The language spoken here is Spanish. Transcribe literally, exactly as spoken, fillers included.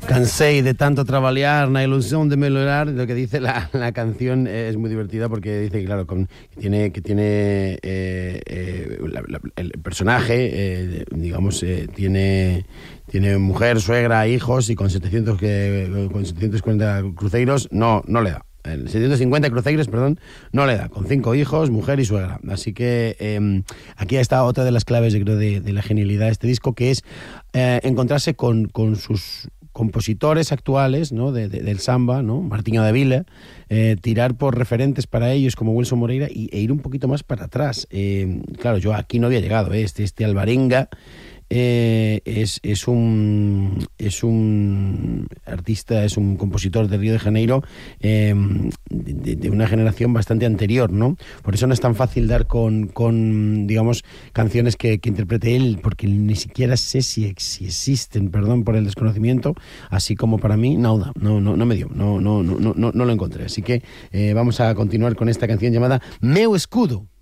Cansé de tanto trabajar, la ilusión de mejorar. Lo que dice la, la canción es muy divertida porque dice que, claro, con, que tiene, que tiene eh, eh, la, la, el personaje, eh, digamos, eh, tiene, tiene mujer, suegra, hijos, y con setecientos, que, con setecientos cuarenta cruceiros no, no le da. setecientos cincuenta cruceiros, perdón, no le da, con cinco hijos, mujer y suegra. Así que eh, aquí está otra de las claves, yo creo, de, de la genialidad de este disco, que es eh, encontrarse con, con sus compositores actuales, ¿no? de, de, del samba, ¿no? Martiño de Vila, eh, tirar por referentes para ellos como Wilson Moreira y, e ir un poquito más para atrás. Eh, claro, yo aquí no había llegado, ¿eh? este, este Alvarenga Eh, es, es un es un artista, es un compositor de Río de Janeiro, eh, de, de una generación bastante anterior, ¿no? Por eso no es tan fácil dar con, con digamos, canciones que, que interprete él, porque ni siquiera sé si, si existen, perdón por el desconocimiento, así como para mí, nada, no, no, no me dio, no, no, no, no, no lo encontré. Así que eh, vamos a continuar con esta canción llamada Meu Escudo.